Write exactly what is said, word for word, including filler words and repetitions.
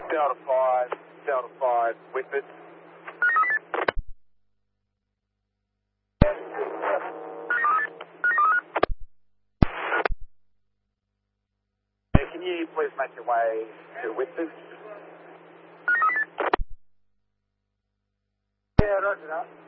Delta five, Delta five, Whitford. Can you please make your way to Whitford? Yeah, roger that.